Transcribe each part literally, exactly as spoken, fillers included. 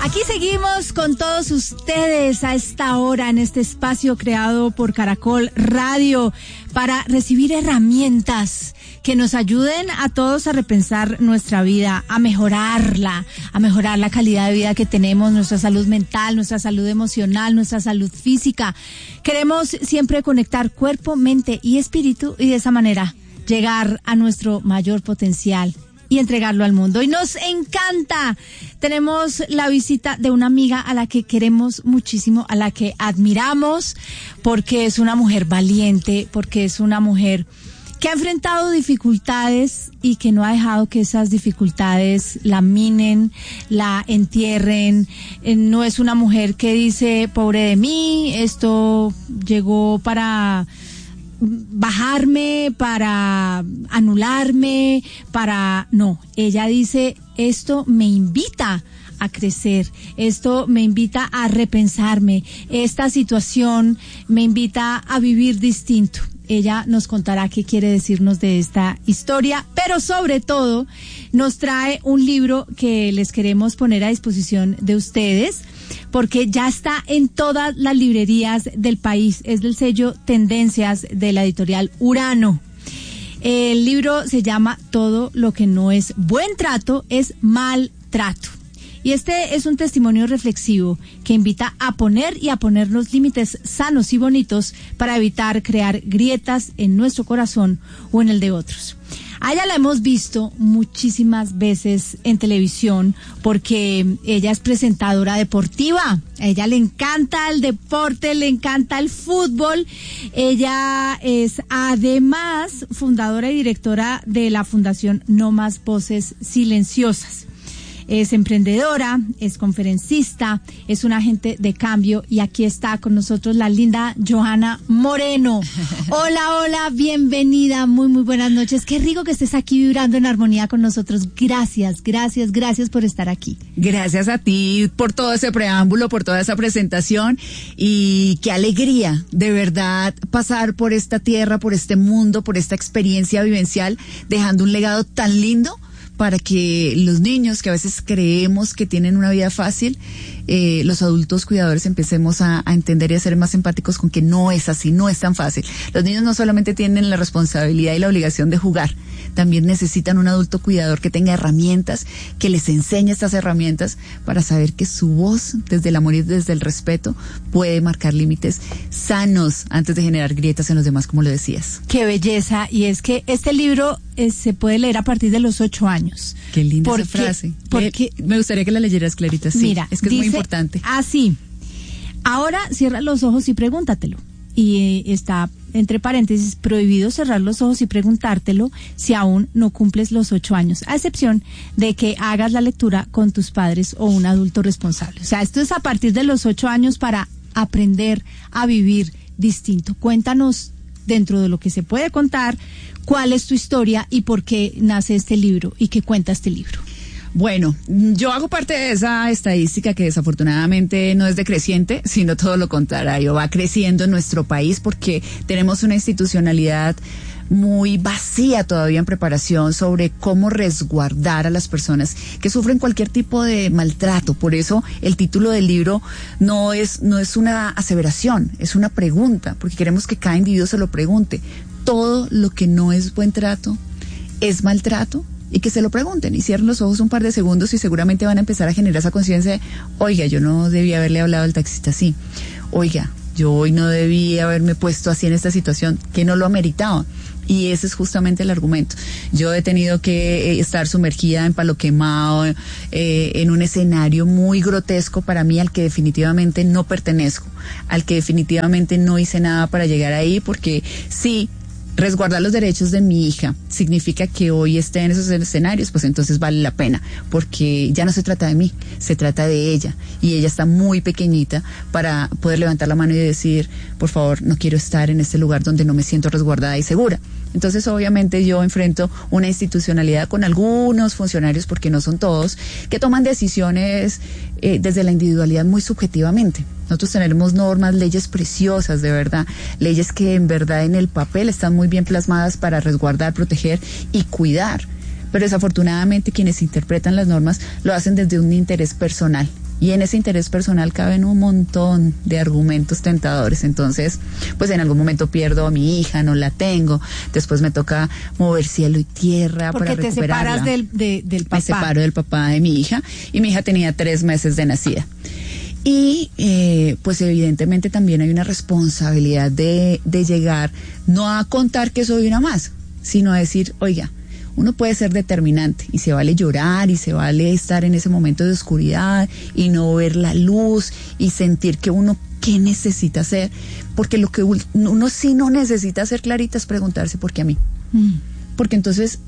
Aquí seguimos con todos ustedes a esta hora en este espacio creado por Caracol Radio para recibir herramientas que nos ayuden a todos a repensar nuestra vida, a mejorarla, a mejorar la calidad de vida que tenemos, nuestra salud mental, nuestra salud emocional, nuestra salud física. Queremos siempre conectar cuerpo, mente y espíritu y de esa manera llegar a nuestro mayor potencial y entregarlo al mundo. Y nos encanta. Tenemos la visita de una amiga a la que queremos muchísimo, a la que admiramos, porque es una mujer valiente, porque es una mujer que ha enfrentado dificultades y que no ha dejado que esas dificultades la minen, la entierren. Eh, no es una mujer que dice, pobre de mí, esto llegó para bajarme, para anularme, para... No, ella dice, esto me invita a crecer, esto me invita a repensarme, esta situación me invita a vivir distinto. Ella nos contará qué quiere decirnos de esta historia, pero sobre todo nos trae un libro que les queremos poner a disposición de ustedes, porque ya está en todas las librerías del país. Es del sello Tendencias de la editorial Urano. El libro se llama Todo lo que no es buen trato es maltrato. Y este es un testimonio reflexivo que invita a poner y a ponernos límites sanos y bonitos para evitar crear grietas en nuestro corazón o en el de otros. A ella la hemos visto muchísimas veces en televisión porque ella es presentadora deportiva. A ella le encanta el deporte, le encanta el fútbol. Ella es además fundadora y directora de la Fundación No Más Voces Silenciosas. Es emprendedora, es conferencista, es un agente de cambio y aquí está con nosotros la linda Johanna Moreno. Hola, hola, bienvenida, muy, muy buenas noches. Qué rico que estés aquí vibrando en armonía con nosotros. Gracias, gracias, gracias por estar aquí. Gracias a ti por todo ese preámbulo, por toda esa presentación y qué alegría, de verdad, pasar por esta tierra, por este mundo, por esta experiencia vivencial, dejando un legado tan lindo para que los niños que a veces creemos que tienen una vida fácil, eh, los adultos cuidadores empecemos a, a entender y a ser más empáticos con que no es así, no es tan fácil. Los niños no solamente tienen la responsabilidad y la obligación de jugar, también necesitan un adulto cuidador que tenga herramientas, que les enseñe estas herramientas para saber que su voz, desde el amor y desde el respeto, puede marcar límites sanos antes de generar grietas en los demás, como lo decías. Qué belleza, y es que este libro eh, se puede leer a partir de los ocho años. Qué linda esa frase. Porque, eh, me gustaría que la leyeras, Clarita. Sí, mira, es que es dice, muy importante. Así, ahora cierra los ojos y pregúntatelo. Y eh, está entre paréntesis, prohibido cerrar los ojos y preguntártelo si aún no cumples los ocho años, a excepción de que hagas la lectura con tus padres o un adulto responsable. O sea, esto es a partir de los ocho años para aprender a vivir distinto. Cuéntanos, dentro de lo que se puede contar, cuál es tu historia y por qué nace este libro y qué cuenta este libro. Bueno, yo hago parte de esa estadística que desafortunadamente no es decreciente, sino todo lo contrario, va creciendo en nuestro país porque tenemos una institucionalidad muy vacía todavía en preparación sobre cómo resguardar a las personas que sufren cualquier tipo de maltrato. Por eso el título del libro no es, no es una aseveración, es una pregunta, porque queremos que cada individuo se lo pregunte. ¿Todo lo que no es buen trato es maltrato? Y que se lo pregunten y cierren los ojos un par de segundos y seguramente van a empezar a generar esa conciencia de, oiga, yo no debía haberle hablado al taxista así, oiga, yo hoy no debí haberme puesto así en esta situación que no lo ameritaba. Y ese es justamente el argumento. Yo he tenido que estar sumergida en palo quemado, eh, en un escenario muy grotesco para mí al que definitivamente no pertenezco, al que definitivamente no hice nada para llegar ahí, porque sí, resguardar los derechos de mi hija significa que hoy esté en esos escenarios, pues entonces vale la pena, porque ya no se trata de mí, se trata de ella, y ella está muy pequeñita para poder levantar la mano y decir, por favor, no quiero estar en este lugar donde no me siento resguardada y segura. Entonces, obviamente, yo enfrento una institucionalidad con algunos funcionarios, porque no son todos, que toman decisiones eh, desde la individualidad muy subjetivamente. Nosotros tenemos normas, leyes preciosas, de verdad, leyes que en verdad en el papel están muy bien plasmadas para resguardar, proteger y cuidar. Pero desafortunadamente quienes interpretan las normas lo hacen desde un interés personal Y en ese interés personal caben un montón de argumentos tentadores. Entonces, pues en algún momento pierdo a mi hija, no la tengo. Después me toca mover cielo y tierra para recuperarla. Porque te separas del, de, del papá. Me separo del papá de mi hija y mi hija tenía tres meses de nacida. Y eh, pues evidentemente también hay una responsabilidad de, de llegar, no a contar que soy una más, sino a decir, oiga, uno puede ser determinante y se vale llorar y se vale estar en ese momento de oscuridad y no ver la luz y sentir que uno qué necesita hacer, porque lo que uno sí no necesita hacer, Clarita, es preguntarse por qué a mí. Mm. Porque entonces,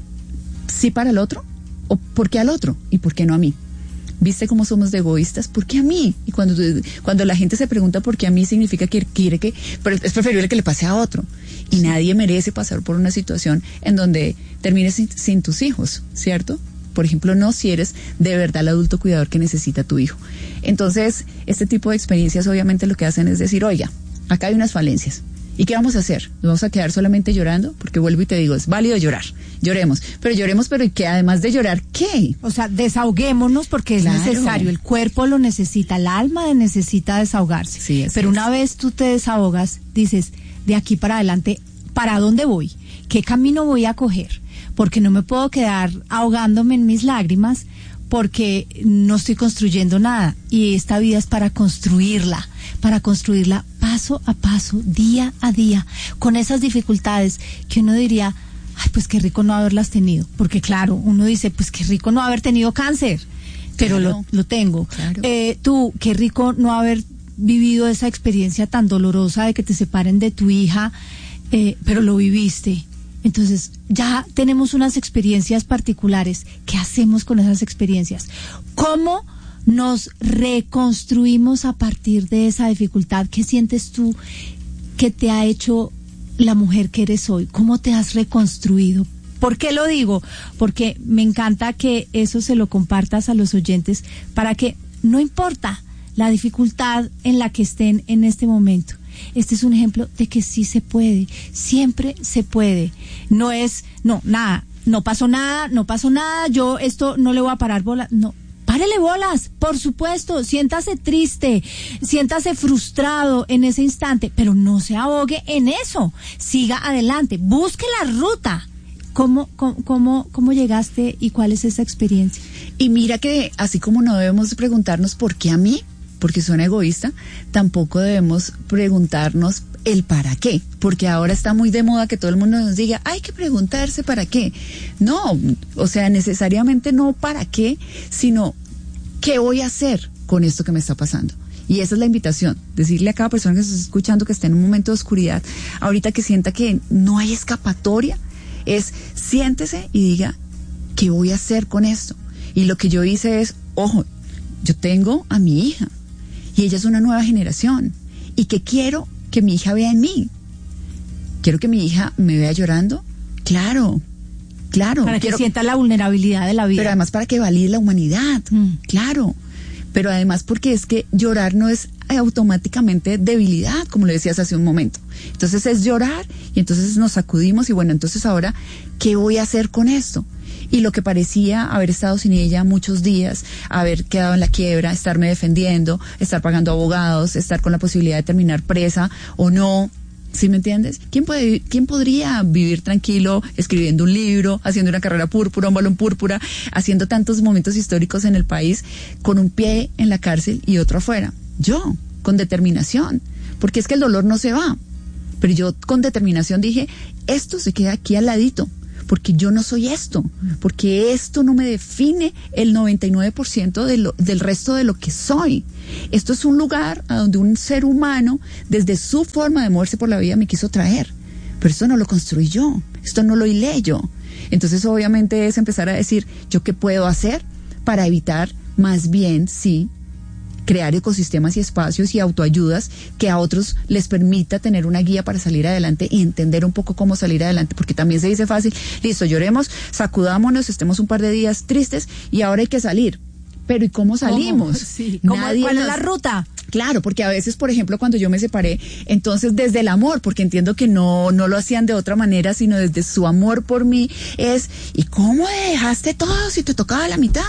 sí para el otro, o por qué al otro y por qué no a mí. ¿Viste cómo somos de egoístas? ¿Por qué a mí? Y cuando, cuando la gente se pregunta por qué a mí, significa que quiere que, pero es preferible que le pase a otro. Y sí. Nadie merece pasar por una situación en donde termines sin, sin tus hijos, ¿cierto? Por ejemplo, no si eres de verdad el adulto cuidador que necesita tu hijo. Entonces, este tipo de experiencias obviamente lo que hacen es decir, oiga, acá hay unas falencias. ¿Y qué vamos a hacer? ¿Nos vamos a quedar solamente llorando? Porque vuelvo y te digo, es válido llorar. Lloremos. Pero lloremos, pero ¿y qué? Además de llorar, ¿qué? O sea, desahoguémonos porque es claro. necesario. El cuerpo lo necesita, el alma necesita desahogarse. Sí, pero es. Una vez tú te desahogas, dices, de aquí para adelante, ¿para dónde voy? ¿Qué camino voy a coger? Porque no me puedo quedar ahogándome en mis lágrimas porque no estoy construyendo nada. Y esta vida es para construirla, para construirla paso a paso, día a día, con esas dificultades que uno diría, ay, pues qué rico no haberlas tenido. Porque claro, uno dice, pues qué rico no haber tenido cáncer, pero claro, lo, lo tengo. Claro. Eh, tú, qué rico no haber vivido esa experiencia tan dolorosa de que te separen de tu hija, eh, pero lo viviste. Entonces, ya tenemos unas experiencias particulares. ¿Qué hacemos con esas experiencias? ¿Cómo nos reconstruimos a partir de esa dificultad? ¿Qué sientes tú que te ha hecho la mujer que eres hoy? ¿Cómo te has reconstruido? ¿Por qué lo digo? Porque me encanta que eso se lo compartas a los oyentes para que no importa la dificultad en la que estén en este momento. Este es un ejemplo de que sí se puede, siempre se puede. No es, no, nada, no pasó nada, no pasó nada, yo esto no le voy a parar bolas, no. Párele bolas, por supuesto, siéntase triste, siéntase frustrado en ese instante, pero no se ahogue en eso, siga adelante, busque la ruta. ¿Cómo, cómo, cómo, cómo llegaste y cuál es esa experiencia? Y mira que así como no debemos preguntarnos por qué a mí, porque suena egoísta, tampoco debemos preguntarnos el para qué, porque ahora está muy de moda que todo el mundo nos diga, hay que preguntarse para qué. No, o sea, necesariamente no para qué, sino qué voy a hacer con esto que me está pasando. Y esa es la invitación, decirle a cada persona que se está escuchando que está en un momento de oscuridad, ahorita que sienta que no hay escapatoria, es siéntese y diga, ¿qué voy a hacer con esto? Y lo que yo hice es, ojo, yo tengo a mi hija, y ella es una nueva generación. ¿Y qué quiero que mi hija vea en mí? ¿Quiero que mi hija me vea llorando? Claro, claro. Para quiero, que sienta la vulnerabilidad de la vida. Pero además para que valide la humanidad, mm. claro. Pero además porque es que llorar no es automáticamente debilidad, como lo decías hace un momento. Entonces es llorar y entonces nos sacudimos y bueno, entonces ahora, ¿qué voy a hacer con esto? Y lo que parecía haber estado sin ella muchos días, haber quedado en la quiebra, estarme defendiendo, estar pagando abogados, estar con la posibilidad de terminar presa o no, ¿sí me entiendes? ¿Quién puede, quién podría vivir tranquilo escribiendo un libro, haciendo una carrera púrpura, un balón púrpura, haciendo tantos momentos históricos en el país con un pie en la cárcel y otro afuera? Yo, con determinación, porque es que el dolor no se va, pero yo con determinación dije, esto se queda aquí al ladito. Porque yo no soy esto, porque esto no me define el noventa y nueve por ciento de lo, del resto de lo que soy. Esto es un lugar a donde un ser humano, desde su forma de moverse por la vida, me quiso traer. Pero esto no lo construí yo, esto no lo hilé yo. Entonces, obviamente, es empezar a decir, ¿yo qué puedo hacer para evitar, más bien, sí, crear ecosistemas y espacios y autoayudas que a otros les permita tener una guía para salir adelante y entender un poco cómo salir adelante, porque también se dice fácil, listo, lloremos, sacudámonos, estemos un par de días tristes y ahora hay que salir. Pero ¿y cómo salimos? ¿Cómo? Sí. ¿Cómo, Nadie ¿Cuál nos... es la ruta? Claro, porque a veces, por ejemplo, cuando yo me separé, entonces desde el amor, porque entiendo que no, no lo hacían de otra manera, sino desde su amor por mí, es, ¿y cómo dejaste todo si te tocaba la mitad?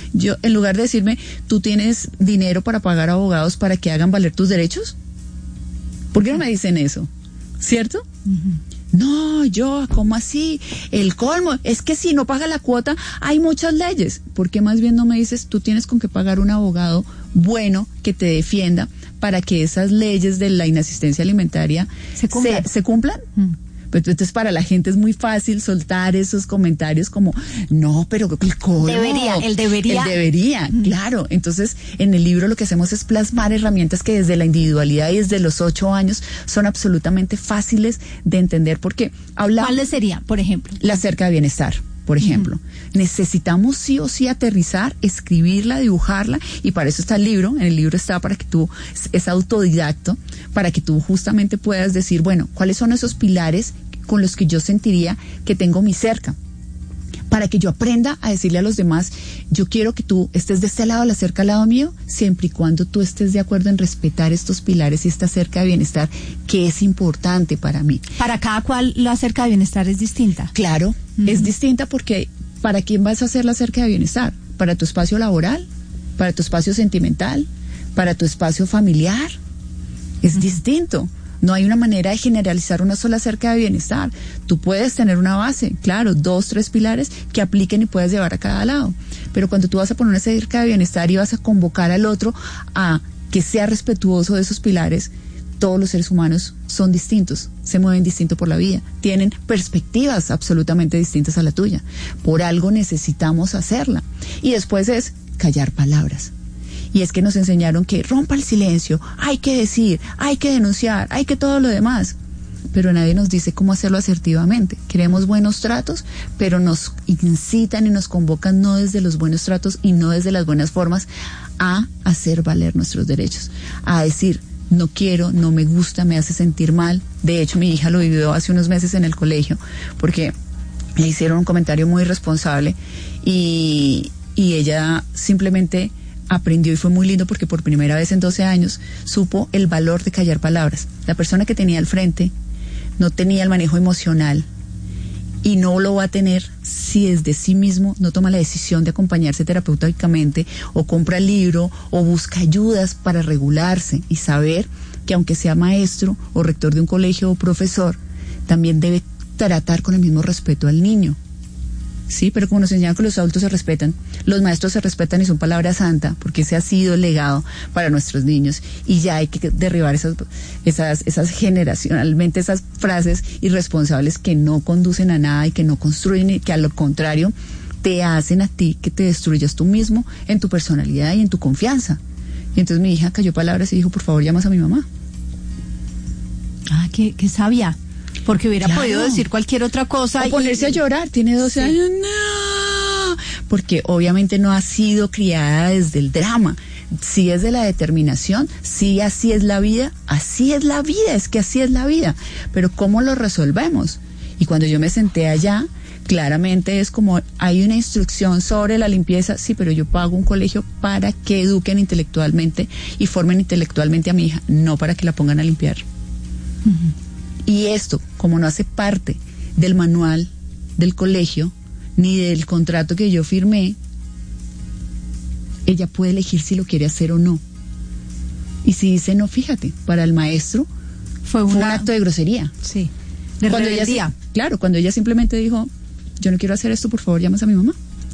Yo, en lugar de decirme, ¿tú tienes dinero para pagar abogados para que hagan valer tus derechos? ¿Por qué no me dicen eso? ¿Cierto? Uh-huh. No, yo, ¿cómo así? El colmo, es que si no paga la cuota, hay muchas leyes. ¿Por qué más bien no me dices, tú tienes con qué pagar un abogado bueno que te defienda para que esas leyes de la inasistencia alimentaria se cumplan? Se, ¿se cumplan? Mm. Pues entonces para la gente es muy fácil soltar esos comentarios como, no, pero el colmo. Debería, el debería. El debería, mm. claro. Entonces, en el libro lo que hacemos es plasmar herramientas que desde la individualidad y desde los ocho años son absolutamente fáciles de entender, porque hablamos. ¿Cuáles serían, por ejemplo? La cerca de bienestar, por ejemplo. Uh-huh. Necesitamos sí o sí aterrizar, escribirla, dibujarla, y para eso está el libro. En el libro está para que tú, es autodidacto, para que tú justamente puedas decir, bueno, ¿cuáles son esos pilares con los que yo sentiría que tengo mi cerca? Para que yo aprenda a decirle a los demás, yo quiero que tú estés de este lado de la cerca al lado mío, siempre y cuando tú estés de acuerdo en respetar estos pilares y esta cerca de bienestar que es importante para mí. Para cada cual la cerca de bienestar es distinta. Claro, uh-huh. es distinta porque ¿para quién vas a hacer la cerca de bienestar? ¿Para tu espacio laboral? ¿Para tu espacio sentimental? ¿Para tu espacio familiar? Es uh-huh. distinto. No hay una manera de generalizar una sola cerca de bienestar. Tú puedes tener una base, claro, dos, tres pilares que apliquen y puedes llevar a cada lado. Pero cuando tú vas a poner una cerca de bienestar y vas a convocar al otro a que sea respetuoso de esos pilares, todos los seres humanos son distintos, se mueven distinto por la vida, tienen perspectivas absolutamente distintas a la tuya. Por algo necesitamos hacerla. Y después es callar palabras. Y es que nos enseñaron que rompa el silencio, hay que decir, hay que denunciar, hay que todo lo demás. Pero nadie nos dice cómo hacerlo asertivamente. Queremos buenos tratos, pero nos incitan y nos convocan no desde los buenos tratos y no desde las buenas formas a hacer valer nuestros derechos. A decir, no quiero, no me gusta, me hace sentir mal. De hecho, mi hija lo vivió hace unos meses en el colegio, porque le hicieron un comentario muy irresponsable y, y ella simplemente aprendió, y fue muy lindo porque por primera vez en doce años supo el valor de callar palabras. La persona que tenía al frente no tenía el manejo emocional y no lo va a tener si desde sí mismo no toma la decisión de acompañarse terapéuticamente o compra el libro o busca ayudas para regularse y saber que aunque sea maestro o rector de un colegio o profesor, también debe tratar con el mismo respeto al niño. Sí, pero como nos enseñan que los adultos se respetan, los maestros se respetan y son palabra santa, porque ese ha sido el legado para nuestros niños, y ya hay que derribar esas, esas, esas generacionalmente esas frases irresponsables que no conducen a nada y que no construyen, y que a lo contrario te hacen a ti que te destruyas tú mismo en tu personalidad y en tu confianza. Y entonces mi hija cayó palabras y dijo, por favor, llamas a mi mamá. Ah, qué, qué sabia. Porque hubiera claro. podido decir cualquier otra cosa. O y... ponerse a llorar, tiene doce sí. años, no, porque obviamente no ha sido criada desde el drama, sí es de la determinación, sí así es la vida, así es la vida, es que así es la vida, pero ¿cómo lo resolvemos? Y cuando yo me senté allá, claramente es como, hay una instrucción sobre la limpieza, sí, pero yo pago un colegio para que eduquen intelectualmente y formen intelectualmente a mi hija, no para que la pongan a limpiar. Uh-huh. Y esto, como no hace parte del manual del colegio, ni del contrato que yo firmé, ella puede elegir si lo quiere hacer o no. Y si dice no, fíjate, para el maestro fue, una, fue un acto de grosería. Sí, de cuando rebeldía. Ella, claro, cuando ella simplemente dijo, yo no quiero hacer esto, por favor, llamas a mi mamá.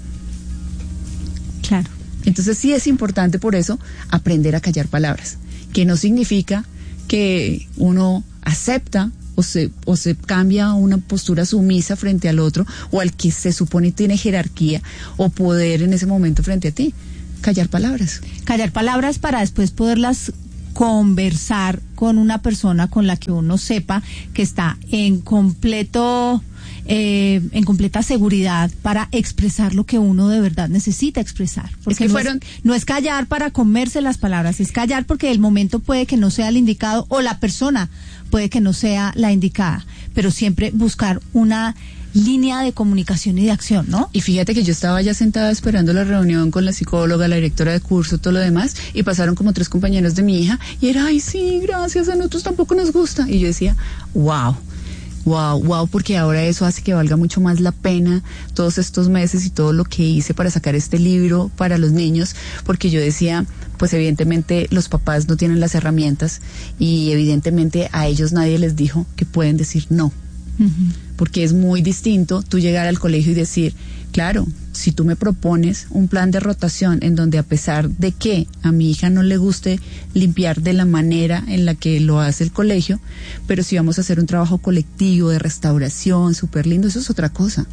Claro. Entonces sí es importante por eso aprender a callar palabras, que no significa que uno acepta o se, o se cambia a una postura sumisa frente al otro o al que se supone tiene jerarquía o poder en ese momento frente a ti. Callar palabras. Callar palabras para después poderlas conversar con una persona con la que uno sepa que está en completo... Eh, en completa seguridad para expresar lo que uno de verdad necesita expresar. Porque es que no, fueron... es, no es callar para comerse las palabras, es callar porque el momento puede que no sea el indicado o la persona puede que no sea la indicada, pero siempre buscar una línea de comunicación y de acción, ¿no? Y fíjate que yo estaba ya sentada esperando la reunión con la psicóloga, la directora de curso, todo lo demás, y pasaron como tres compañeros de mi hija, y era, ay sí, gracias, a nosotros tampoco nos gusta. Y yo decía, wow, Wow, wow, porque ahora eso hace que valga mucho más la pena todos estos meses y todo lo que hice para sacar este libro para los niños, porque yo decía, pues evidentemente los papás no tienen las herramientas y evidentemente a ellos nadie les dijo que pueden decir no. Uh-huh. Porque es muy distinto tú llegar al colegio y decir, claro, si tú me propones un plan de rotación en donde a pesar de que a mi hija no le guste limpiar de la manera en la que lo hace el colegio, pero si vamos a hacer un trabajo colectivo de restauración súper lindo, eso es otra cosa.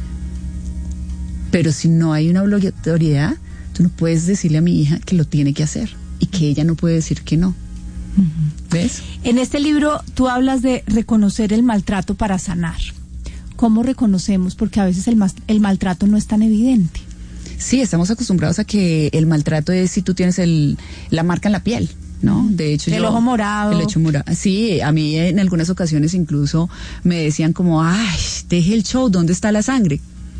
Pero si no hay una obligatoriedad, tú no puedes decirle a mi hija que lo tiene que hacer y que ella no puede decir que no. ¿Ves? En este libro tú hablas de reconocer el maltrato para sanar. ¿Cómo reconocemos? Porque a veces el, mas, el maltrato no es tan evidente. Sí, estamos acostumbrados a que el maltrato es si tú tienes el, la marca en la piel, ¿no? De hecho, el yo, ojo morado. El ojo morado. Sí, a mí en algunas ocasiones incluso me decían como, ay, deje el show, ¿dónde está la sangre?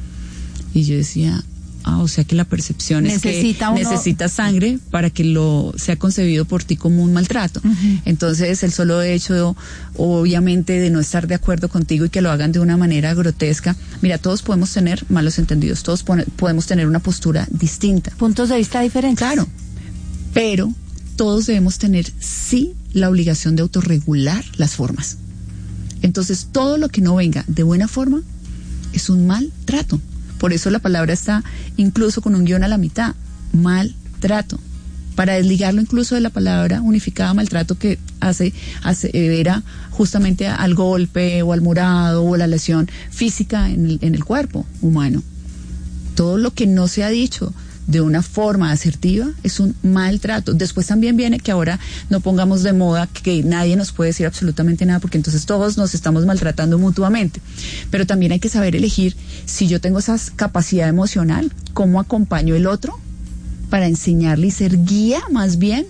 Y yo decía, ah, o sea que la percepción necesita es que uno... necesita sangre para que lo sea concebido por ti como un maltrato. Uh-huh. Entonces, el solo hecho, obviamente, de no estar de acuerdo contigo y que lo hagan de una manera grotesca. Mira, todos podemos tener malos entendidos, todos pone, podemos tener una postura distinta. Puntos de vista diferentes. Claro, pero todos debemos tener, sí, la obligación de autorregular las formas. Entonces, todo lo que no venga de buena forma es un maltrato. Por eso la palabra está incluso con un guión a la mitad, maltrato, para desligarlo incluso de la palabra unificada maltrato que hace, hace era justamente al golpe o al morado o la lesión física en el, en el cuerpo humano. Todo lo que no se ha dicho de una forma asertiva es un maltrato. Después también viene que ahora no pongamos de moda que nadie nos puede decir absolutamente nada, porque entonces todos nos estamos maltratando mutuamente. Pero también hay que saber elegir, si yo tengo esa capacidad emocional, cómo acompaño el otro para enseñarle y ser guía más bien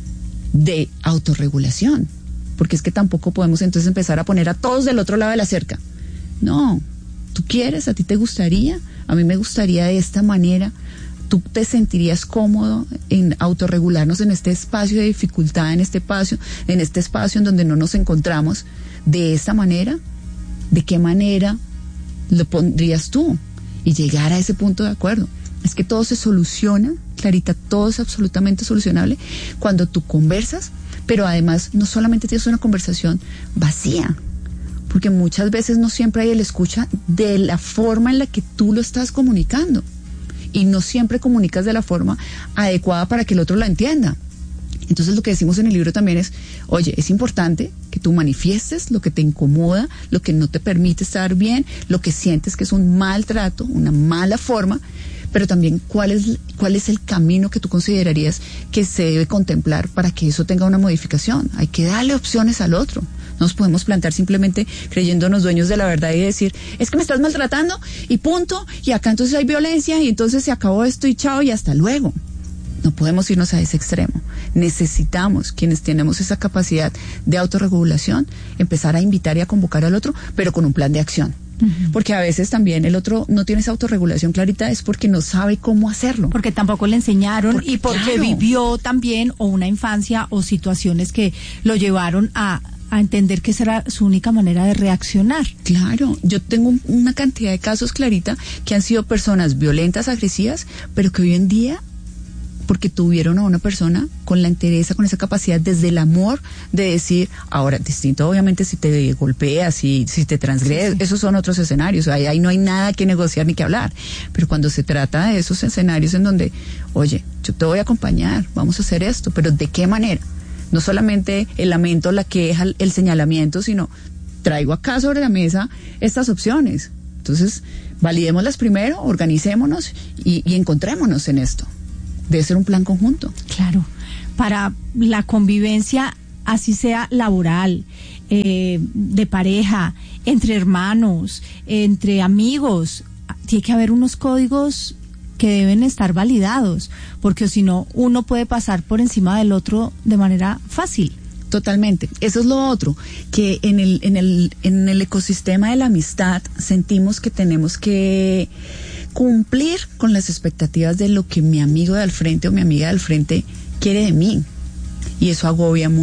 de autorregulación. Porque es que tampoco podemos entonces empezar a poner a todos del otro lado de la cerca. No, tú quieres, a ti te gustaría, a mí me gustaría de esta manera. ¿Tú te sentirías cómodo en autorregularnos en este espacio de dificultad, en este espacio, en este espacio en donde no nos encontramos de esta manera? ¿De qué manera lo pondrías tú? Y llegar a ese punto de acuerdo. Es que todo se soluciona, Clarita, todo es absolutamente solucionable cuando tú conversas, pero además no solamente tienes una conversación vacía, porque muchas veces no siempre hay el escucha de la forma en la que tú lo estás comunicando. Y no siempre comunicas de la forma adecuada para que el otro la entienda. Entonces lo que decimos en el libro también es, oye, es importante que tú manifiestes lo que te incomoda, lo que no te permite estar bien, lo que sientes que es un maltrato, una mala forma, pero también cuál es, cuál es el camino que tú considerarías que se debe contemplar para que eso tenga una modificación. Hay que darle opciones al otro. No nos podemos plantar simplemente creyéndonos dueños de la verdad y decir, es que me estás maltratando y punto, y acá entonces hay violencia y entonces se acabó esto y chao y hasta luego. No podemos irnos a ese extremo. Necesitamos, quienes tenemos esa capacidad de autorregulación, empezar a invitar y a convocar al otro, pero con un plan de acción. Uh-huh. Porque a veces también el otro no tiene esa autorregulación, Clarita, es porque no sabe cómo hacerlo. Porque tampoco le enseñaron porque, y porque claro, vivió también o una infancia o situaciones que lo llevaron a... a entender que esa era su única manera de reaccionar. Claro, yo tengo una cantidad de casos, Clarita, que han sido personas violentas, agresivas, pero que hoy en día, porque tuvieron a una persona con la entereza, con esa capacidad desde el amor de decir, ahora, distinto obviamente si te golpeas, si, si te transgredes, sí, sí. Esos son otros escenarios, ahí, ahí no hay nada que negociar ni que hablar, pero cuando se trata de esos escenarios en donde, oye, yo te voy a acompañar, vamos a hacer esto, pero ¿de qué manera? No solamente el lamento, la queja, el señalamiento, sino traigo acá sobre la mesa estas opciones. Entonces, validémoslas primero, organicémonos y, y encontrémonos en esto. Debe ser un plan conjunto. Claro, para la convivencia, así sea laboral, eh, de pareja, entre hermanos, entre amigos, tiene que haber unos códigos que deben estar validados, porque si no, uno puede pasar por encima del otro de manera fácil. Totalmente. Eso es lo otro, que en el, en el, en el ecosistema de la amistad sentimos que tenemos que cumplir con las expectativas de lo que mi amigo de al frente o mi amiga de al frente quiere de mí. Y eso agobia mucho.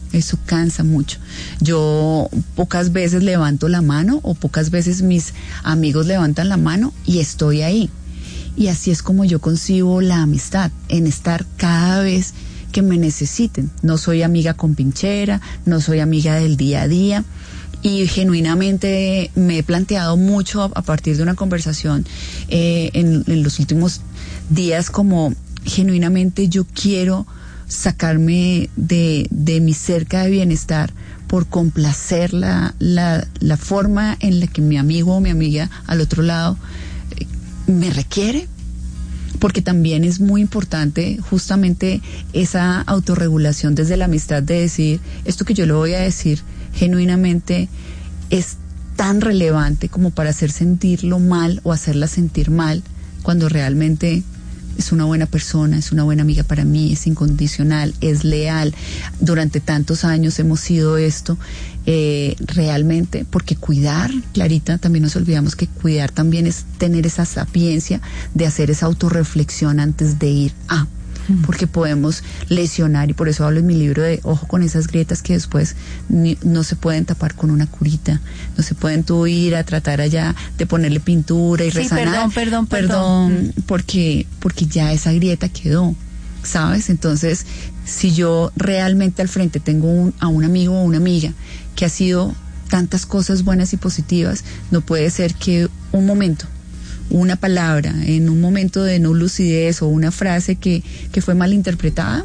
Eso cansa mucho. Yo pocas veces levanto la mano o pocas veces mis amigos levantan la mano y estoy ahí. Y así es como yo concibo la amistad, en estar cada vez que me necesiten. No soy amiga compinchera, no soy amiga del día a día. Y genuinamente me he planteado mucho a, a partir de una conversación eh, en, en los últimos días, como genuinamente yo quiero sacarme de, de mi cerca de bienestar por complacer la, la, la forma en la que mi amigo o mi amiga al otro lado eh, me requiere. Porque también es muy importante justamente esa autorregulación desde la amistad, de decir, esto que yo le voy a decir genuinamente es tan relevante como para hacer sentirlo mal o hacerla sentir mal, cuando realmente es una buena persona, es una buena amiga para mí, es incondicional, es leal. Durante tantos años hemos sido esto, eh, realmente, porque cuidar, Clarita, también nos olvidamos que cuidar también es tener esa sapiencia de hacer esa autorreflexión antes de ir a, porque podemos lesionar, y por eso hablo en mi libro de ojo con esas grietas que después ni, no se pueden tapar con una curita, no se pueden tú ir a tratar allá de ponerle pintura y sí, resanar. Perdón, perdón, perdón. perdón. Porque, porque ya esa grieta quedó, ¿sabes? Entonces, si yo realmente al frente tengo un, a un amigo o una amiga que ha sido tantas cosas buenas y positivas, no puede ser que un momento, una palabra, en un momento de no lucidez o una frase que, que fue mal interpretada,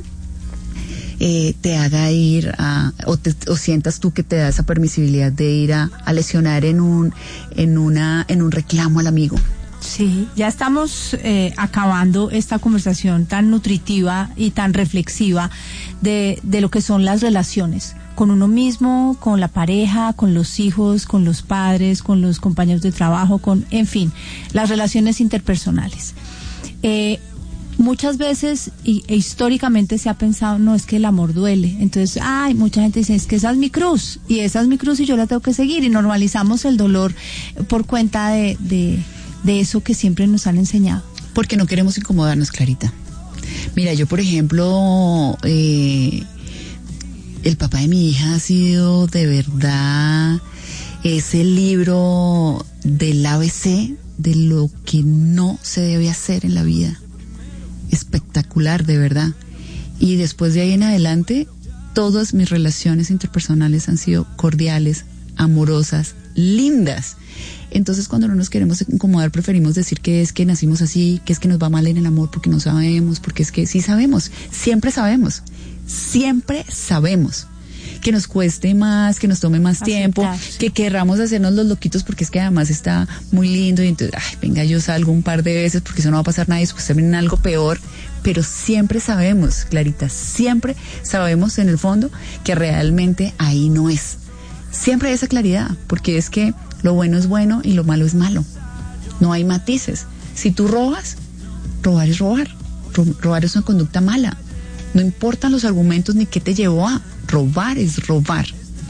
eh, te haga ir a, o, te, o sientas tú que te da esa permisibilidad de ir a, a lesionar en un, en una, en un reclamo al amigo. Sí, ya estamos eh, acabando esta conversación tan nutritiva y tan reflexiva de, de lo que son las relaciones con uno mismo, con la pareja, con los hijos, con los padres, con los compañeros de trabajo, con, en fin, las relaciones interpersonales. Eh, muchas veces y, e históricamente se ha pensado, no, es que el amor duele. Entonces, ay, mucha gente dice, es que esa es mi cruz, y esa es mi cruz y yo la tengo que seguir, y normalizamos el dolor por cuenta de, de, de eso que siempre nos han enseñado. Porque no queremos incomodarnos, Clarita. Mira, yo, por ejemplo, eh, el papá de mi hija ha sido de verdad ese libro del A B C de lo que no se debe hacer en la vida. Espectacular, de verdad. Y después de ahí en adelante, todas mis relaciones interpersonales han sido cordiales, amorosas, lindas. Entonces, cuando no nos queremos incomodar, preferimos decir que es que nacimos así, que es que nos va mal en el amor porque no sabemos, porque es que sí sabemos, siempre sabemos, siempre sabemos. Que nos cueste más, que nos tome más Aceptar, tiempo, sí. Que querramos hacernos los loquitos porque es que además está muy lindo y entonces, ay, venga, yo salgo un par de veces porque eso no va a pasar nada y después se viene algo peor. Pero siempre sabemos, Clarita, siempre sabemos en el fondo que realmente ahí no es. Siempre hay esa claridad, porque es que lo bueno es bueno y lo malo es malo. No hay matices. Si tú robas, robar es robar. Ro- robar es una conducta mala. No importan los argumentos ni qué te llevó a. Robar es robar.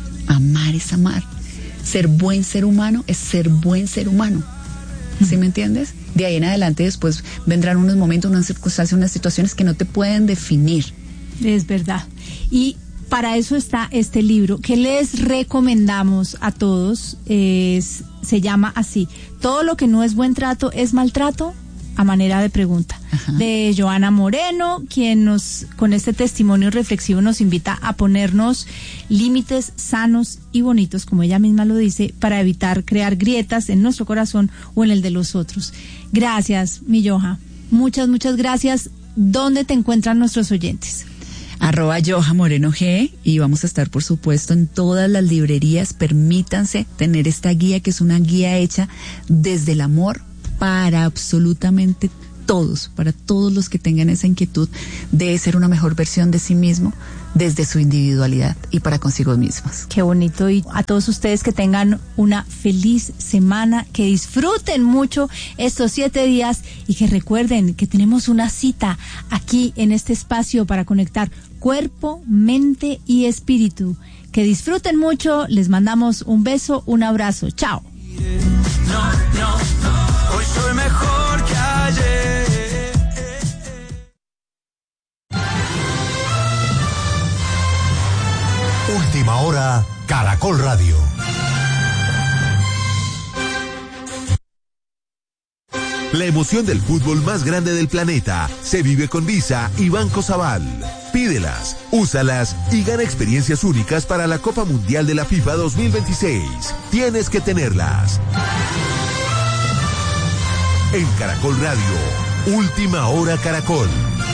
Amar es amar. Ser buen ser humano es ser buen ser humano. ¿Sí me entiendes? De ahí en adelante después vendrán unos momentos, unas circunstancias, unas situaciones que no te pueden definir. Es verdad. Y para eso está este libro que les recomendamos a todos. Es, se llama así: Todo lo que no es buen trato es maltrato, a manera de pregunta. Ajá. De Joana Moreno, quien nos, con este testimonio reflexivo, nos invita a ponernos límites sanos y bonitos, como ella misma lo dice, para evitar crear grietas en nuestro corazón o en el de los otros. Gracias, mi Joja. Muchas, muchas gracias. ¿Dónde te encuentran nuestros oyentes? Arroba Joja Moreno G, y vamos a estar, por supuesto, en todas las librerías. Permítanse tener esta guía, que es una guía hecha desde el amor para absolutamente todos, para todos los que tengan esa inquietud de ser una mejor versión de sí mismo desde su individualidad y para consigo mismos. Qué bonito. Y a todos ustedes que tengan una feliz semana, que disfruten mucho estos siete días y que recuerden que tenemos una cita aquí en este espacio para conectar cuerpo, mente y espíritu. Que disfruten mucho, les mandamos un beso, un abrazo. Chao. No, no, no. Hoy soy mejor que ayer. Última hora, Caracol Radio. La emoción del fútbol más grande del planeta se vive con Visa y Banco Sabal. Pídelas, úsalas y gana experiencias únicas para la Copa Mundial de la FIFA dos mil veintiséis. Tienes que tenerlas. En Caracol Radio, Última Hora Caracol.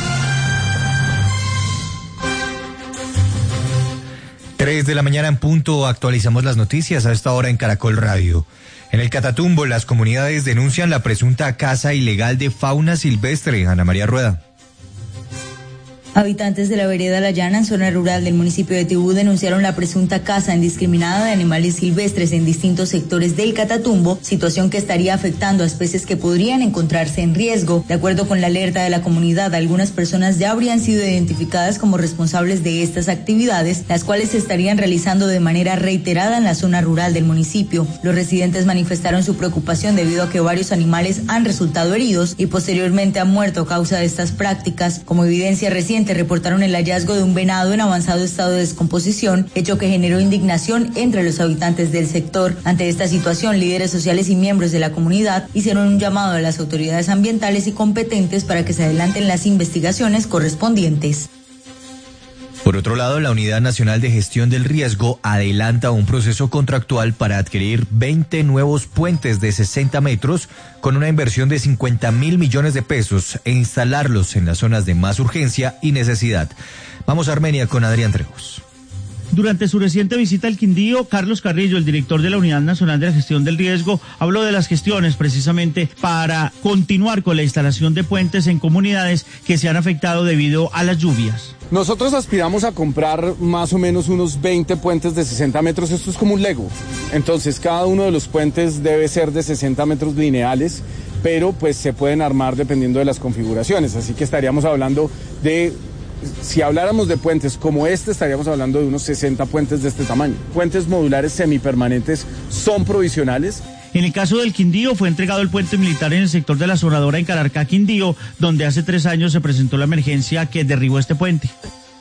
Tres de la mañana en punto, actualizamos las noticias a esta hora en Caracol Radio. En el Catatumbo, las comunidades denuncian la presunta caza ilegal de fauna silvestre. Ana María Rueda. Habitantes de la vereda La Llana, en zona rural del municipio de Tibú, denunciaron la presunta caza indiscriminada de animales silvestres en distintos sectores del Catatumbo, situación que estaría afectando a especies que podrían encontrarse en riesgo. De acuerdo con la alerta de la comunidad, algunas personas ya habrían sido identificadas como responsables de estas actividades, las cuales se estarían realizando de manera reiterada en la zona rural del municipio. Los residentes manifestaron su preocupación debido a que varios animales han resultado heridos y posteriormente han muerto a causa de estas prácticas. Como evidencia reciente, reportaron el hallazgo de un venado en avanzado estado de descomposición, hecho que generó indignación entre los habitantes del sector. Ante esta situación, líderes sociales y miembros de la comunidad hicieron un llamado a las autoridades ambientales y competentes para que se adelanten las investigaciones correspondientes. Por otro lado, la Unidad Nacional de Gestión del Riesgo adelanta un proceso contractual para adquirir veinte nuevos puentes de sesenta metros con una inversión de cincuenta mil millones de pesos e instalarlos en las zonas de más urgencia y necesidad. Vamos a Armenia con Adrián Trejos. Durante su reciente visita al Quindío, Carlos Carrillo, el director de la Unidad Nacional de la Gestión del Riesgo, habló de las gestiones precisamente para continuar con la instalación de puentes en comunidades que se han afectado debido a las lluvias. Nosotros aspiramos a comprar más o menos unos veinte puentes de sesenta metros, esto es como un Lego. Entonces cada uno de los puentes debe ser de sesenta metros lineales, pero pues se pueden armar dependiendo de las configuraciones, así que estaríamos hablando de... Si habláramos de puentes como este, estaríamos hablando de unos sesenta puentes de este tamaño. Puentes modulares semipermanentes son provisionales. En el caso del Quindío, fue entregado el puente militar en el sector de la Sonadora en Cararcá, Quindío, donde hace tres años se presentó la emergencia que derribó este puente.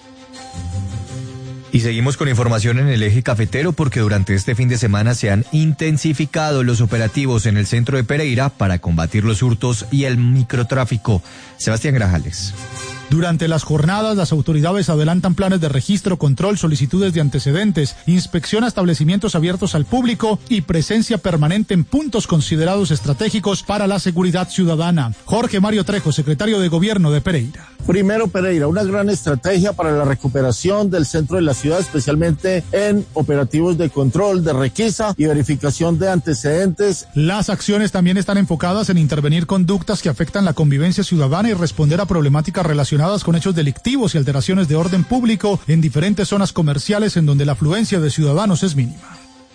Y seguimos con información en el eje cafetero porque durante este fin de semana se han intensificado los operativos en el centro de Pereira para combatir los hurtos y el microtráfico. Sebastián Grajales. Durante las jornadas, las autoridades adelantan planes de registro, control, solicitudes de antecedentes, inspección a establecimientos abiertos al público y presencia permanente en puntos considerados estratégicos para la seguridad ciudadana. Jorge Mario Trejo, secretario de Gobierno de Pereira. Primero, Pereira, una gran estrategia para la recuperación del centro de la ciudad, especialmente en operativos de control, de requisa y verificación de antecedentes. Las acciones también están enfocadas en intervenir conductas que afectan la convivencia ciudadana y responder a problemáticas relacionadas con hechos delictivos y alteraciones de orden público en diferentes zonas comerciales en donde la afluencia de ciudadanos es mínima.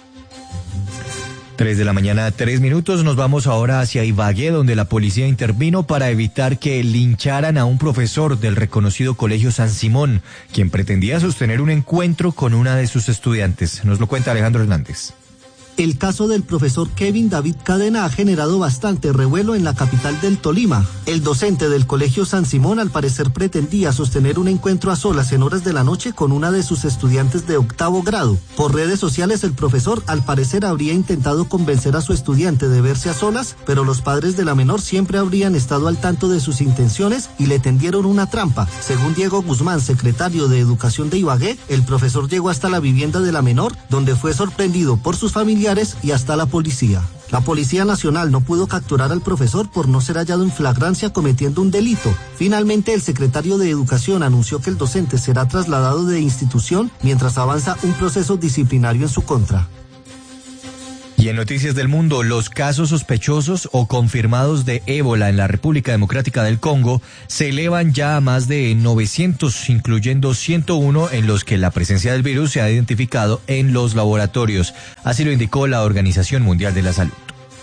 Tres de la mañana, tres minutos. Nos vamos ahora hacia Ibagué, donde la policía intervino para evitar que lincharan a un profesor del reconocido Colegio San Simón, quien pretendía sostener un encuentro con una de sus estudiantes. Nos lo cuenta Alejandro Hernández. El caso del profesor Kevin David Cadena ha generado bastante revuelo en la capital del Tolima. El docente del Colegio San Simón al parecer pretendía sostener un encuentro a solas en horas de la noche con una de sus estudiantes de octavo grado. Por redes sociales el profesor al parecer habría intentado convencer a su estudiante de verse a solas, pero los padres de la menor siempre habrían estado al tanto de sus intenciones y le tendieron una trampa. Según Diego Guzmán, secretario de Educación de Ibagué, el profesor llegó hasta la vivienda de la menor, donde fue sorprendido por sus familiares y hasta la policía. La Policía Nacional no pudo capturar al profesor por no ser hallado en flagrancia cometiendo un delito. Finalmente, el secretario de Educación anunció que el docente será trasladado de institución mientras avanza un proceso disciplinario en su contra. Y en Noticias del Mundo, los casos sospechosos o confirmados de ébola en la República Democrática del Congo se elevan ya a más de novecientos, incluyendo ciento uno en los que la presencia del virus se ha identificado en los laboratorios. Así lo indicó la Organización Mundial de la Salud.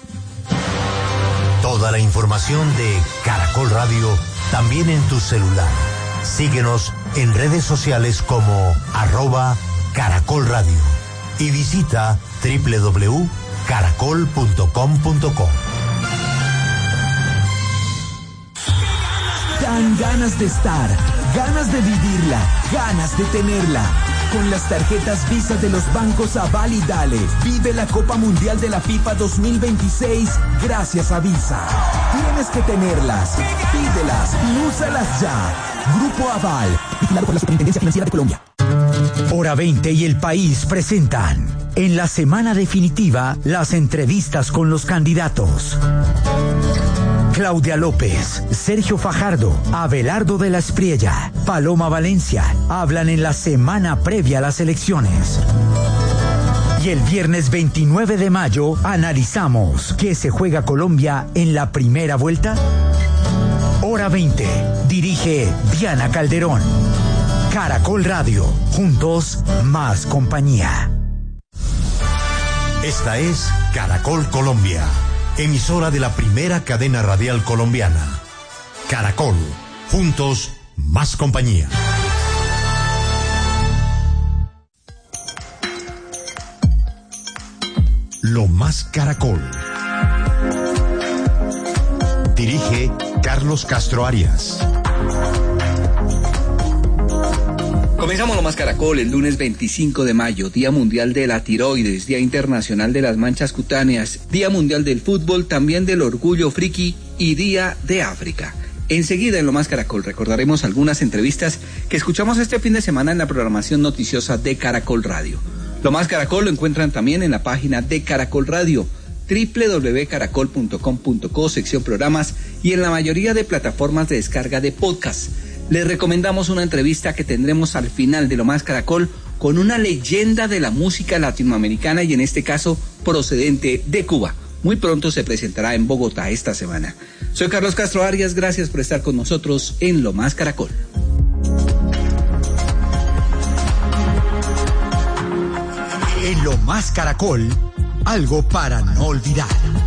Toda la información de Caracol Radio también en tu celular. Síguenos en redes sociales como arroba Caracol Radio y visita doble u doble u doble u punto caracol punto com punto co. Dan ganas de estar, ganas de vivirla, ganas de tenerla. con las tarjetas Visa de los bancos Aval y Dale. Vive la Copa Mundial de la FIFA dos mil veintiséis gracias a Visa. Tienes que tenerlas, pídelas y úsalas ya. Grupo Aval, vigilado por la Superintendencia Financiera de Colombia. Hora veinte y El País presentan en la semana definitiva las entrevistas con los candidatos. Claudia López, Sergio Fajardo, Abelardo de la Espriella, Paloma Valencia hablan en la semana previa a las elecciones. Y el viernes veintinueve de mayo analizamos ¿qué se juega Colombia en la primera vuelta? Hora veinte, dirige Diana Calderón. Caracol Radio, juntos más compañía. Esta es Caracol Colombia, emisora de la primera cadena radial colombiana. Caracol, juntos más compañía. Lo más Caracol. Dirige Carlos Castro Arias. Comenzamos Lo Más Caracol el lunes veinticinco de mayo, Día Mundial de la Tiroides, Día Internacional de las Manchas Cutáneas, Día Mundial del Fútbol, también del Orgullo Friki y Día de África. Enseguida en Lo Más Caracol recordaremos algunas entrevistas que escuchamos este fin de semana en la programación noticiosa de Caracol Radio. Lo Más Caracol lo encuentran también en la página de Caracol Radio, doble u doble u doble u punto caracol punto com punto co, sección programas, y en la mayoría de plataformas de descarga de podcast. Les recomendamos una entrevista que tendremos al final de Lo Más Caracol con una leyenda de la música latinoamericana y en este caso procedente de Cuba. Muy pronto se presentará en Bogotá esta semana. Soy Carlos Castro Arias, gracias por estar con nosotros en Lo Más Caracol. En Lo Más Caracol, algo para no olvidar.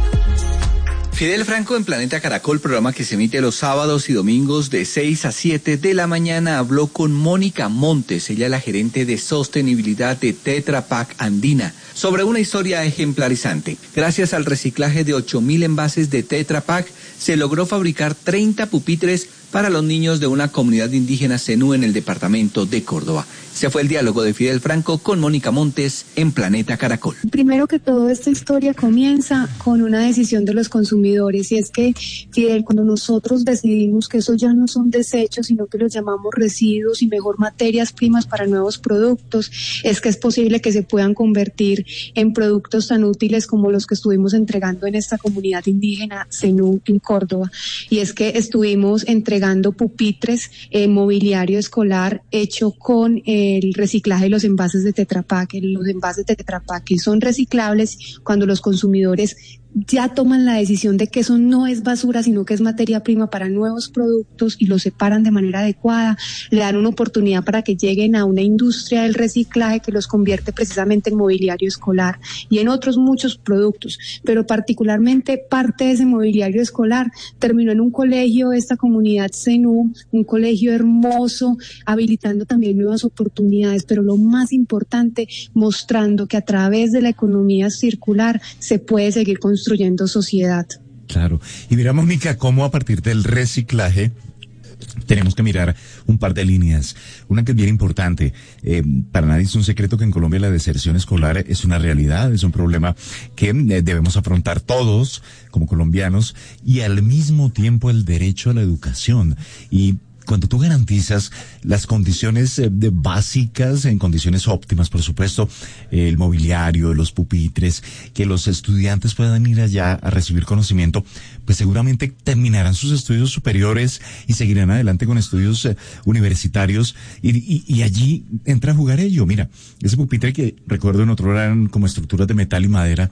Fidel Franco en Planeta Caracol, programa que se emite los sábados y domingos de seis a siete de la mañana, habló con Mónica Montes, ella es la gerente de sostenibilidad de Tetra Pak Andina, sobre una historia ejemplarizante. Gracias al reciclaje de ocho mil envases de Tetra Pak, se logró fabricar treinta pupitres para los niños de una comunidad indígena zenú en el departamento de Córdoba. Se fue el diálogo de Fidel Franco con Mónica Montes en Planeta Caracol. Primero que todo, esta historia comienza con una decisión de los consumidores, y es que, Fidel, cuando nosotros decidimos que esos ya no son desechos, sino que los llamamos residuos y mejor materias primas para nuevos productos, es que es posible que se puedan convertir en productos tan útiles como los que estuvimos entregando en esta comunidad indígena zenú en Córdoba. Y es que estuvimos entregando pupitres, eh, mobiliario escolar hecho con eh, el reciclaje de los envases de Tetra Pak. Los envases de Tetra Pak que son reciclables cuando los consumidores ya toman la decisión de que eso no es basura, sino que es materia prima para nuevos productos y lo separan de manera adecuada, le dan una oportunidad para que lleguen a una industria del reciclaje que los convierte precisamente en mobiliario escolar y en otros muchos productos, pero particularmente parte de ese mobiliario escolar terminó en un colegio de esta comunidad zenú, un colegio hermoso, habilitando también nuevas oportunidades, pero lo más importante, mostrando que a través de la economía circular se puede seguir construyendo construyendo sociedad. Claro. Y mira, Mónica, cómo a partir del reciclaje tenemos que mirar un par de líneas. Una que es bien importante. Eh, para nadie es un secreto que en Colombia la deserción escolar es una realidad, es un problema que eh, debemos afrontar todos como colombianos, y al mismo tiempo el derecho a la educación. Y cuando tú garantizas las condiciones eh, de básicas, en condiciones óptimas, por supuesto, eh, el mobiliario, los pupitres, que los estudiantes puedan ir allá a recibir conocimiento, pues seguramente terminarán sus estudios superiores y seguirán adelante con estudios eh, universitarios, y, y, y allí entra a jugar ello. Mira, ese pupitre que recuerdo en otro eran como estructuras de metal y madera,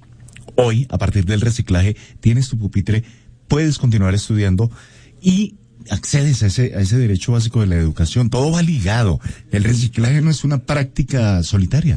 hoy, a partir del reciclaje, tienes tu pupitre, puedes continuar estudiando y accedes a ese, a ese derecho básico de la educación. Todo va ligado. El reciclaje no es una práctica solitaria.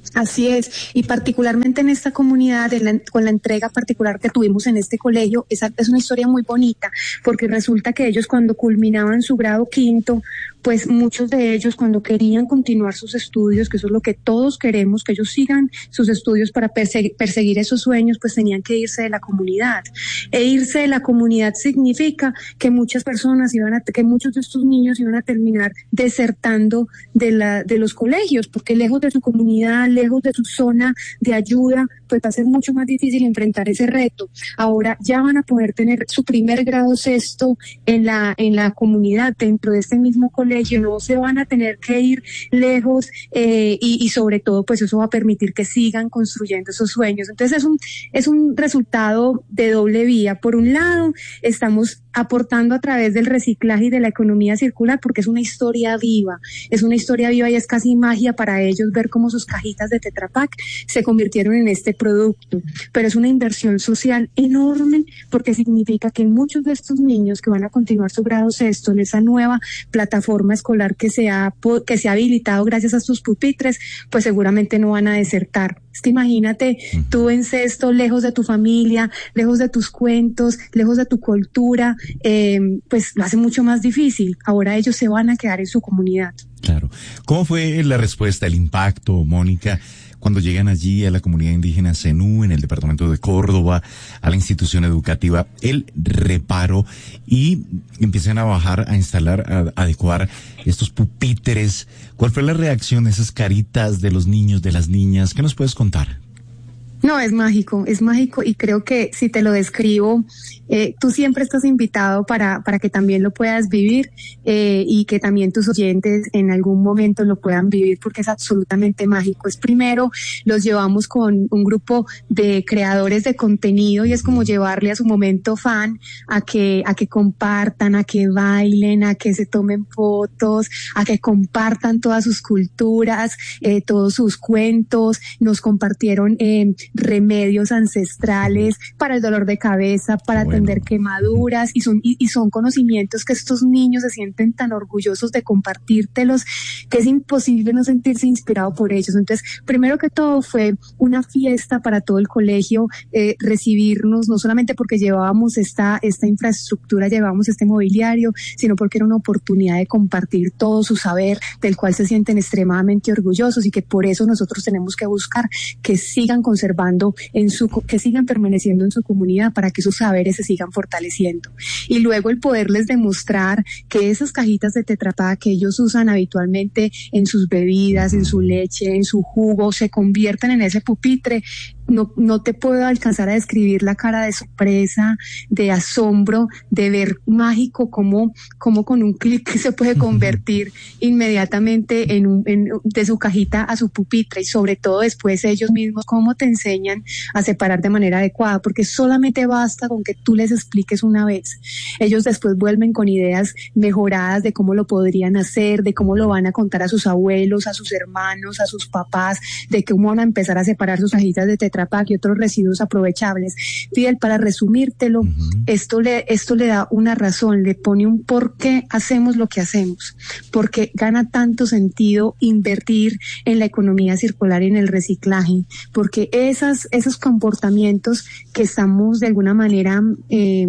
Así es, y particularmente en esta comunidad, en la, con la entrega particular que tuvimos en este colegio, esa es una historia muy bonita, porque resulta que ellos cuando culminaban su grado quinto, pues muchos de ellos cuando querían continuar sus estudios, que eso es lo que todos queremos, que ellos sigan sus estudios para perseguir, perseguir esos sueños, pues tenían que irse de la comunidad. E irse de la comunidad significa que muchas personas iban a, que muchos de estos niños iban a terminar desertando de la, de los colegios, porque lejos de su comunidad, lejos de su zona de ayuda, pues va a ser mucho más difícil enfrentar ese reto. Ahora ya van a poder tener su primer grado sexto en la, en la comunidad, dentro de este mismo colegio, no se van a tener que ir lejos, eh, y, y sobre todo pues eso va a permitir que sigan construyendo esos sueños. Entonces es un, es un resultado de doble vía. Por un lado, estamos aportando a través del reciclaje y de la economía circular, porque es una historia viva, es una historia viva y es casi magia para ellos ver cómo sus cajitas de Tetra Pak se convirtieron en este producto, pero es una inversión social enorme, porque significa que muchos de estos niños que van a continuar su grado sexto en esa nueva plataforma escolar que se ha, que se ha habilitado gracias a estos pupitres, pues seguramente no van a desertar. Es que imagínate tú en sexto, lejos de tu familia, lejos de tus cuentos, lejos de tu cultura, eh, pues lo hace mucho más difícil. Ahora ellos se van a quedar en su comunidad. Claro. ¿Cómo fue la respuesta, el impacto, Mónica, cuando llegan allí a la comunidad indígena Zenú, en el departamento de Córdoba, a la institución educativa, el reparo, y empiezan a bajar, a instalar, a, a adecuar estos pupitres? ¿Cuál fue la reacción de esas caritas de los niños, de las niñas? ¿Qué nos puedes contar? No, es mágico, es mágico, y creo que si te lo describo, eh, tú siempre estás invitado para, para que también lo puedas vivir, eh, y que también tus oyentes en algún momento lo puedan vivir, porque es absolutamente mágico. Es primero, los llevamos con un grupo de creadores de contenido, y es como llevarle a su momento fan a que, a que compartan, a que bailen, a que se tomen fotos, a que compartan todas sus culturas, eh, todos sus cuentos. Nos compartieron, eh, remedios ancestrales para el dolor de cabeza, para bueno. atender quemaduras, y son, y, y son conocimientos que estos niños se sienten tan orgullosos de compartírtelos, que es imposible no sentirse inspirado por ellos. Entonces, primero que todo fue una fiesta para todo el colegio, eh, recibirnos, no solamente porque llevábamos esta, esta infraestructura, llevábamos este mobiliario, sino porque era una oportunidad de compartir todo su saber, del cual se sienten extremadamente orgullosos, y que por eso nosotros tenemos que buscar que sigan conservando en su, que sigan permaneciendo en su comunidad, para que sus saberes se sigan fortaleciendo. Y luego el poderles demostrar que esas cajitas de Tetra Pak que ellos usan habitualmente en sus bebidas, en su leche, en su jugo, se convierten en ese pupitre. No, no te puedo alcanzar a describir la cara de sorpresa, de asombro, de ver mágico cómo, cómo con un clic se puede convertir inmediatamente en un, en, de su cajita a su pupitre, y sobre todo después ellos mismos cómo te enseñan a separar de manera adecuada, porque solamente basta con que tú les expliques una vez. Ellos después vuelven con ideas mejoradas de cómo lo podrían hacer, de cómo lo van a contar a sus abuelos, a sus hermanos, a sus papás, de cómo van a empezar a separar sus cajitas de Tetra Pak y otros residuos aprovechables. Fidel, para resumírtelo, uh-huh. esto le esto le da una razón, le pone un por qué hacemos lo que hacemos, porque gana tanto sentido invertir en la economía circular y en el reciclaje, porque esas esos comportamientos que estamos de alguna manera eh,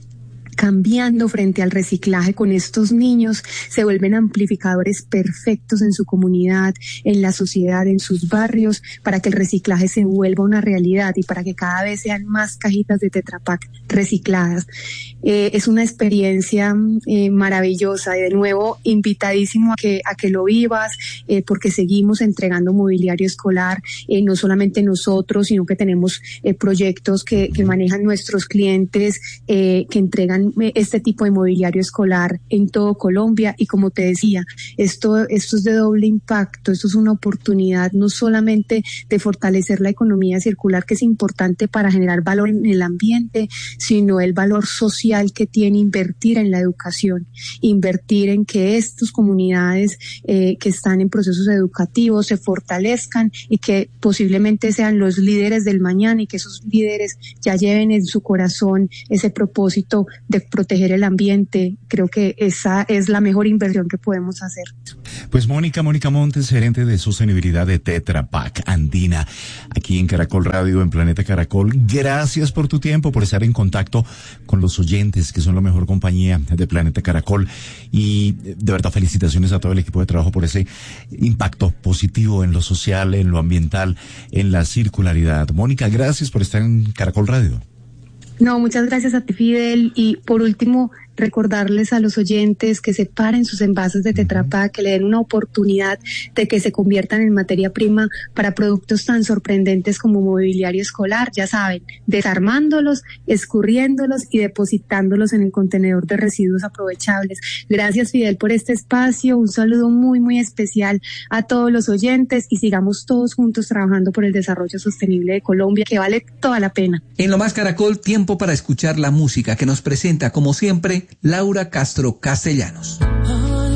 cambiando frente al reciclaje con estos niños se vuelven amplificadores perfectos en su comunidad, en la sociedad, en sus barrios, para que el reciclaje se vuelva una realidad y para que cada vez sean más cajitas de Tetra Pak recicladas. Eh, es una experiencia eh, maravillosa, y de nuevo invitadísimo a que a que lo vivas, eh, porque seguimos entregando mobiliario escolar, eh, no solamente nosotros, sino que tenemos eh, proyectos que, que manejan nuestros clientes, eh, que entregan este tipo de mobiliario escolar en todo Colombia. Y como te decía, esto, esto es de doble impacto. Esto es una oportunidad no solamente de fortalecer la economía circular, que es importante para generar valor en el ambiente, sino el valor social que tiene invertir en la educación, invertir en que estas comunidades eh, que están en procesos educativos se fortalezcan y que posiblemente sean los líderes del mañana, y que esos líderes ya lleven en su corazón ese propósito de de proteger el ambiente. Creo que esa es la mejor inversión que podemos hacer. Pues Mónica, Mónica Montes, gerente de sostenibilidad de Tetra Pak Andina, aquí en Caracol Radio, en Planeta Caracol. Gracias por tu tiempo, por estar en contacto con los oyentes, que son la mejor compañía de Planeta Caracol. Y de verdad, felicitaciones a todo el equipo de trabajo por ese impacto positivo en lo social, en lo ambiental, en la circularidad. Mónica, gracias por estar en Caracol Radio. No, muchas gracias a ti, Fidel. Y por último, recordarles a los oyentes que separen sus envases de Tetra Pak, que le den una oportunidad de que se conviertan en materia prima para productos tan sorprendentes como mobiliario escolar. Ya saben, desarmándolos, escurriéndolos y depositándolos en el contenedor de residuos aprovechables. Gracias, Fidel, por este espacio. Un saludo muy, muy especial a todos los oyentes y sigamos todos juntos trabajando por el desarrollo sostenible de Colombia, que vale toda la pena. En Lo Más Caracol, tiempo para escuchar la música que nos presenta, como siempre, Laura Castro Castellanos.